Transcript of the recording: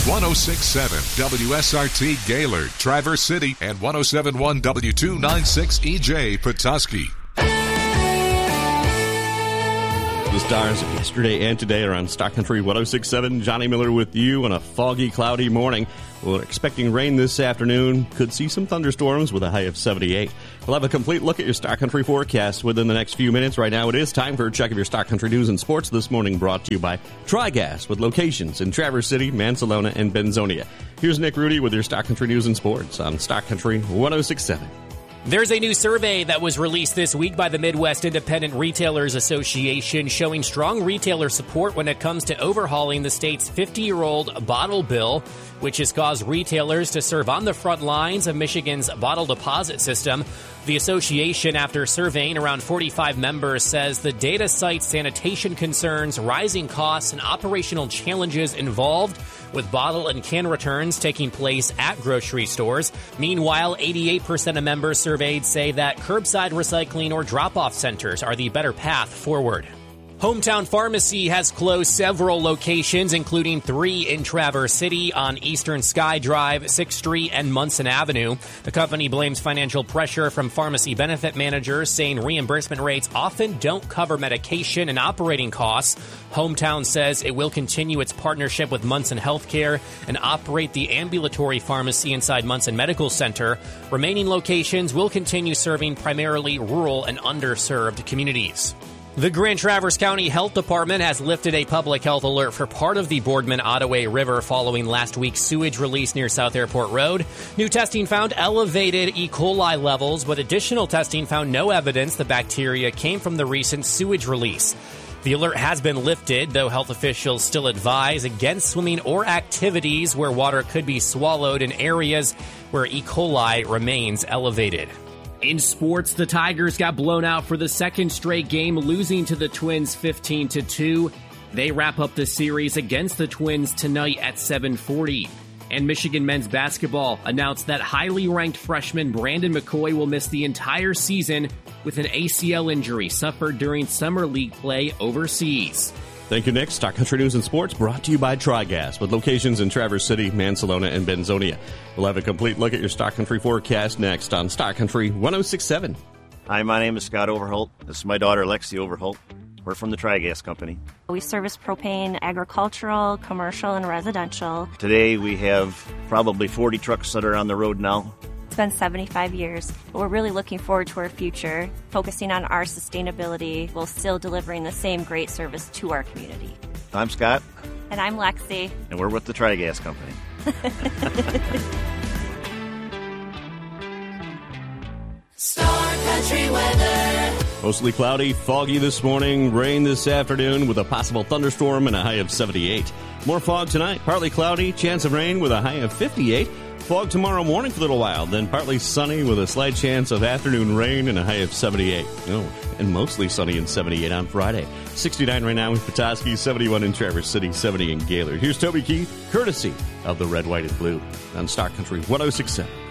106.7 WSRT Gaylord, Traverse City, and 107.1 W296 EJ Petoskey. The stars of yesterday and today are on Stock Country 106.7. Johnny Miller with you on a foggy, cloudy morning. We're expecting rain this afternoon. Could see some thunderstorms with a high of 78. We'll have a complete look at your Stock Country forecast within the next few minutes. Right now, it is time for a check of your Stock Country news and sports this morning, brought to you by Tri-Gas, with locations in Traverse City, Mansalona, and Benzonia. Here's Nick Rudy with your Stock Country news and sports on Stock Country 106.7. There's a new survey that was released this week by the Midwest Independent Retailers Association showing strong retailer support when it comes to overhauling the state's 50-year-old bottle bill, which has caused retailers to serve on the front lines of Michigan's bottle deposit system. The association, after surveying around 45 members, says the data cites sanitation concerns, rising costs, and operational challenges involved with bottle and can returns taking place at grocery stores. Meanwhile, 88% of members surveyed say that curbside recycling or drop-off centers are the better path forward. Hometown Pharmacy has closed several locations, including 3 in Traverse City on Eastern Sky Drive, 6th Street, and Munson Avenue. The company blames financial pressure from pharmacy benefit managers, saying reimbursement rates often don't cover medication and operating costs. Hometown says it will continue its partnership with Munson Healthcare and operate the ambulatory pharmacy inside Munson Medical Center. Remaining locations will continue serving primarily rural and underserved communities. The Grand Traverse County Health Department has lifted a public health alert for part of the Boardman-Ottaway River following last week's sewage release near South Airport Road. New testing found elevated E. coli levels, but additional testing found no evidence the bacteria came from the recent sewage release. The alert has been lifted, though health officials still advise against swimming or activities where water could be swallowed in areas where E. coli remains elevated. In sports, the Tigers got blown out for the second straight game, losing to the Twins 15-2. They wrap up the series against the Twins tonight at 7:40. And Michigan men's basketball announced that highly ranked freshman Brandon McCoy will miss the entire season with an ACL injury suffered during summer league play overseas. Thank you, Nick. Stock Country News and Sports brought to you by Tri-Gas, with locations in Traverse City, Mansalona, and Benzonia. We'll have a complete look at your Stock Country forecast next on Stock Country 106.7. Hi, my name is Scott Overholt. This is my daughter, Lexi Overholt. We're from the Tri-Gas Company. We service propane, agricultural, commercial, and residential. Today we have probably 40 trucks that are on the road now. It's been 75 years. We're really looking forward to our future, focusing on our sustainability while still delivering the same great service to our community. I'm Scott. And I'm Lexi. And we're with the Tri-Gas Company. Star Country weather. Mostly cloudy, foggy this morning, rain this afternoon with a possible thunderstorm and a high of 78. More fog tonight, partly cloudy, chance of rain with a high of 58. Fog tomorrow morning for a little while, then partly sunny with a slight chance of afternoon rain and a high of 78. Oh, and mostly sunny and 78 on Friday. 69 right now in Petoskey, 71 in Traverse City, 70 in Gaylord. Here's Toby Keith, courtesy of the Red, White, and Blue on Stock Country 106.7.